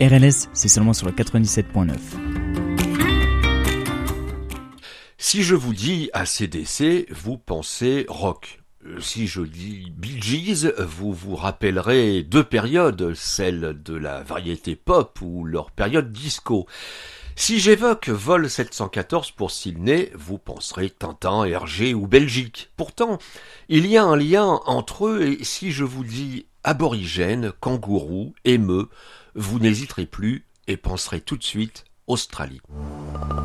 RLS, c'est seulement sur le 97.9. Si je vous dis AC/DC, vous pensez rock. Si je dis Bee Gees, vous vous rappellerez deux périodes, celle de la variété pop ou leur période disco. Si j'évoque Vol 714 pour Sydney, vous penserez Tintin, Hergé ou Belgique. Pourtant, il y a un lien entre eux et si je vous dis aborigène, kangourou, émeu, vous n'hésiterez plus et penserez tout de suite Australie.